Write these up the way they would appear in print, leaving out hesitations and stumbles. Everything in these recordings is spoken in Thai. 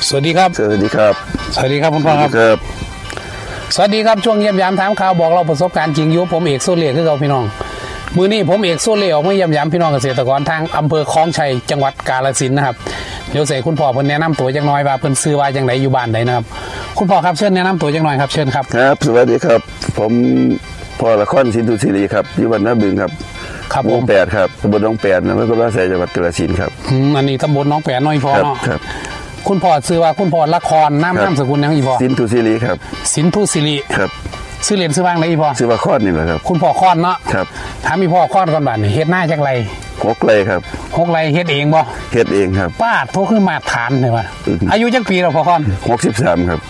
สวัสดีครับสวัสดีครับสวัสดีครับคุณพ่อครับสวัสดีครับช่วงเยี่ยมยามถามข่าวบอกเราประสบการณ์จริงอยู่ผมเอกโซเล่คือเราพี่น้องมือนี้ผมเอกโซเล่ออกมาเยี่ยมยามพี่น้องเกษตรกรทางอำเภอคลองชัยจังหวัดกาฬสินธุ์นะครับเดี๋ยวใส่คุณพ่อเพิ่นแนะนำตัวจังน้อยว่าเพิ่นซื้อว่าจังไดอยู่บ้านใดนะครับคุณพ่อครับเชิญแนะนำตัวจังน้อยครับเชิญครับครับสวัสดีครับผมพ่อละครสินธุศิริครับอยู่บ้านนาบึงครับครับผม 8ครับตำบลหนองแปดนะแล้วก็บ้านใส่จังหวัดกาฬสินธุ์ครับอันนี้ตำบลหนองแปดน้อยพ่อเนาะครับคุณพ่อซื้อว่าคุณพ่อละครน้ำสกุลยังอีพ่อสินธุศิริครับสินธุศิริครับซื้อเหรียญซื้อบ้างไหนอีพ่อซื้อว่าคอนนี่แหละครับคุณพ่อคอนเนาะครับถามอีพ่อคอนก่อนบ้านนี่เฮ็ดหน้าจังไร 6 ไร่ครับ 6 ไร่เฮ็ดเองบ่เฮ็ดเองครับป้าโทคือมาฐานเลยว่ะอายุจักปีแล้วพ่อคอน 63ครับ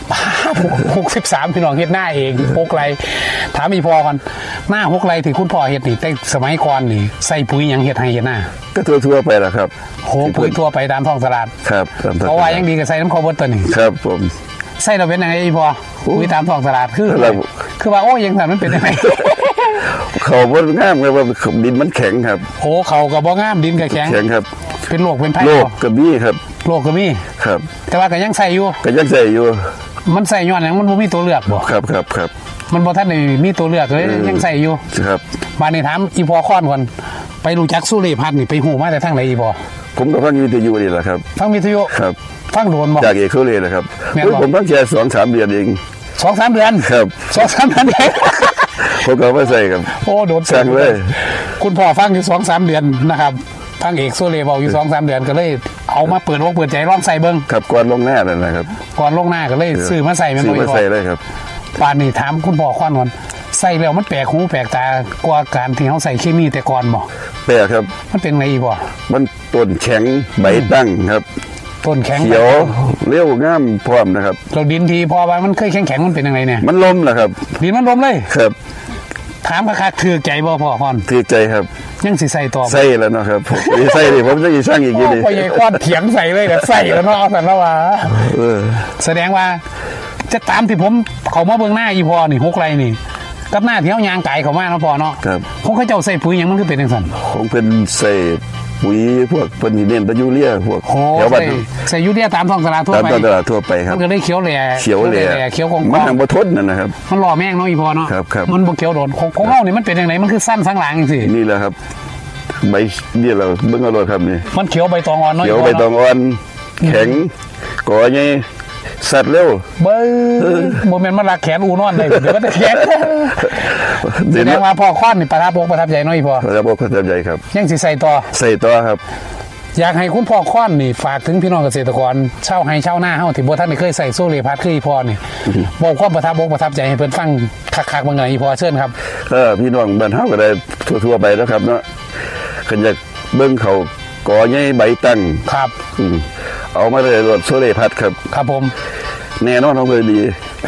63พี่น้องเฮ็ดหน้าเอง6 ไร่ถามอีพ่อก่อนหน้า6 ไร่ที่คุณพ่อเฮ็ดนี่แต่สมัยก่อนนี่ใส่ปุ๋ยหยังเฮ็ดให้เฮ็ดหน้าก็ทั่วไปล่ะครับโหปุ๋ยทั่วไปตามท้องตลาดครับเพราะว่ายังดีก็ใส่น้ำข้าวบดตัวนี้ครับผมใส่เราเป็นยังไงอีพ่อปุ๋ยตามท้องตลาดคือว่าโอ้ยังสั่นมันเป็นยังไงเขาบ่งามครับว่าดินมันแข็งครับโอ้เขาก็บ่งามดินก็แข็งครับเป็นโรคเป็นไผ่โรคกระบี่ครับโรคกระบี่ครับแต่ว่าก็ยังใส่อยู่มันใส่ย้อนหยังมันบ่มีตัวเลือกบ่ครับมันบ่ทันได้มีตัวเลือกเลยยังใส่อยู่ครับมานี่ถามอีพ่อค้อนก่อนไปรู้จักสุริพัฒน์นี่ไปฮู้มาแต่ทางไหนอีพ่อผมก็ฟังวิทยุนี่แหละครับฟังวิทยุครับฟังโดนบ่จากเอกโซเล่นะครับผมฟังแค่ 2-3 เดือนเอง 2-3 เดือนครับ 2-3 เดือนเองผมก็ไม่ใส่ครับโอ้โดนสั่งเลยคุณพ่อฟังอยู่ 2-3 เดือนนะครับฟังเอกโซเล่เว้าอยู่ 2-3 เดือนก็เลยเอามาเปิดใจลองใส่เบิ่งครับก่อนลงหน้านั่นนะครับก่อนลงหน้าก็เลยซื้อมาใส่มันบ่ซื้อมาใส่เลยครับป่านนี้ถามคุณพ่อค้อนก่อนใส่แล้วมันแปลกหูแปลกตากว่าการที่เขาใส่เคมีแต่ก่อนบ่แปลกครับมันเป็นไงอีบ่มันต้นแข็งใบตั้งครับต้นแข็งเขียวเรียวงามพร้อมนะครับเราดินทีพอว่ามันเคยแข็งมันเป็นยังไงเนี่ยมันล้มแหละครับดินมันล้มเลยครับถามคักๆถือใจบ่พ่อค้อนถือใจครับยังสิใส่ต่อใส่แล้วนะครับใส่ดิผมจะสร้างอีกทีนึงพ่อใหญ่ค้อนเถียงใส่เลยแต่ใส่แล้วเนาะแต่ละว่าแสดงว่าจะตามที่ผมเขามาเบิ่งหน้าอีพ่อนี่6 ไร่นี่กับหน้าที่เฮายางไก่เขามาเนาะพ่อเนาะครับผมเขาเจ้าใส่ปุ๋ยหยังมันคือเป็นจังซั่นผมเป็นใส่ปุ๋ยพวกเพิ่นสิเน้นยูเรียพวกแถวบ้านใส่ยูเรียตามท้องตลาดทั่วไปตามตลาดทั่วไปครับมันก็ได้เขียวแหล่เขียวกองมันทางบ่ทนนั่นนะครับมันหล่อแม่งเนาะอีพ่อเนาะมันบ่เขียวโดนของเฮานี่มันเป็นจังได๋มันคือสั้นสังหลังจังซี่นี่แหละครับใบนี่เราเบิ่งเอาโลดครับนี่มันเขียวใบตองอ่อนเนาะเขียวใบตองอ่อนแข็งก่อใหญ่สัตว์เร็วเบ้อบ่แม่นมันรักแขนอูนอนได้เดี๋ยวมันจะแขนแสดงว่าพ่อค้อนนี่ประทับใจเนาะอีพ่อประทับใจครับยังสิใส่ต่อครับอยากให้คุณพ่อค้อนนี่ฝากถึงพี่น้องเกษตรกรชาวไร่ชาวนาเฮาที่บ่ทันได้เคยใส่โซเล่พัดคืออีพ่อนี่บอกความประทับใจให้เพิ่นฟังคักๆบางหน่อยอีพ่อเชิญครับพี่น้องบ้านเฮาก็ได้ทั่วไปแล้วครับเนาะคันอยากเบิ่งเขาก่อใหญ่ใบตั้งครับเอามาเลยรถโซเล่พัดครับผมแน่นอนเอาเลยดี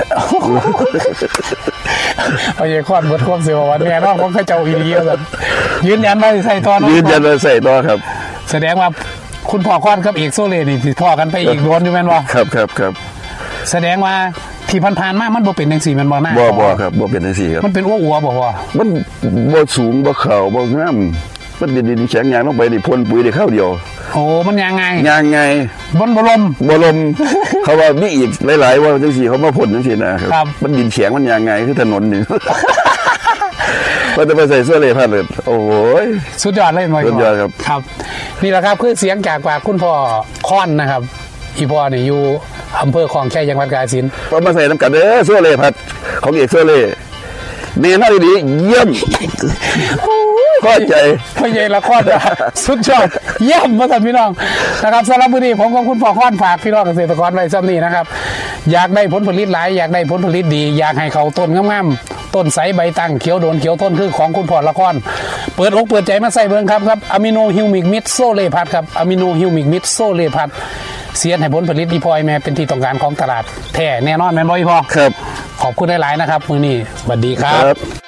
เอาอย่างค้อนบดความเสียวันแน่นอนของข้าเจ้าอีเดียแบบยืนยันว่าใส่ต่อยืนยันว่าใส่ต่อครับแสดงว่าคุณพ่อค้อนกับเอกโซเล่นี่ติดพ่อกันไปอีกโดนอยู่แม่นบ่ครับแสดงว่าที่ผ่านๆมามันบ่เป็นจังซี่แม่นบ่หน้าบ่ครับบ่เป็นจังซี่ครับมันเป็นอ้วบ่พ่อมันบ่สูงบ่ขาวบ่งามมันดินแข็งยางลงไปนี่พ่นปุ๋ยได้ข้าวเดียวโอ้มันยางไงบ่ลมเขาว่ามีอีกหลายๆว่าจังซี่เขามาพ่นจังซี่นะครับมันดินแข็งมันยางไงคือถนนนี่ว่าจะไปใส่เสื้อเลยพัดเลยโอ้ยสุดยอดเลยหน่อยสุดยอดครับนี่แหละครับคือเสียงจากปากคุณพ่อค้อนนะครับอีพ่อนี่อยู่อำเภอคลองชัยจังหวัดกาฬสินธุ์ก็มาใส่น้ำกันเด้อเสื้อเลยพัดของเอกเสื้อเลยนี่น่าดีเยี่ยมข้อใจพ่อใหญ่ละค้อนสุดยอดเยี่ยมมาท่านพี่น้องนะครับสำหรับวันนี้ผมกับคุณพ่อค้อนฝากพี่น้องเกษตรกรไว้ซ้ำนี้นะครับอยากได้ผลผลิตหลายอยากได้ผลผลิตดีอยากให้เขาต้นงามๆต้นใสใบตั้งเขียวโดนเขียวต้นคือของคุณพ่อละค้อนเปิดใจมาใส่เบิ่งครับอะมิโนฮิวมิกมิดโซเล่พัดครับอะมิโนฮิวมิกมิดโซเล่พัดเสียนให้ผลผลิตอีพอยแม่เป็นที่ต้องการของตลาดแท้แน่นอนแม่นบ่อีพ่อครับขอบคุณหลายๆนะครับมื้อนี้สวัสดีครับ